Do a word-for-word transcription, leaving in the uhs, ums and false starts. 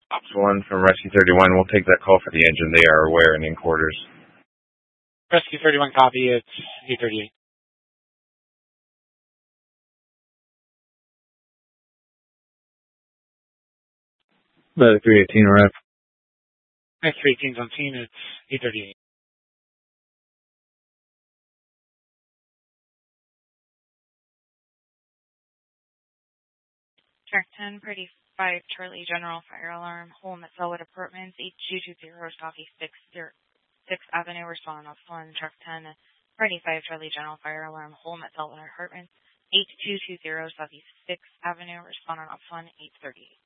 Ops one from Rescue thirty-one. We'll take that call for the engine. They are aware and in quarters. Rescue thirty-one, copy. It's eight thirty-eight. Medic three eighteen, arrive. Next three eighteen's on scene. It's eight thirty-eight. Track ten, Pretty five, Charlie General Fire Alarm, home at Selwood Apartments, eight two two zero, Stocky sixth Avenue, respond ops one, Track ten, Pretty five, Charlie General Fire Alarm, home at Selwood Apartments, eight two two zero, Stocky sixth Avenue, respond on ops one, eight thirty-eight.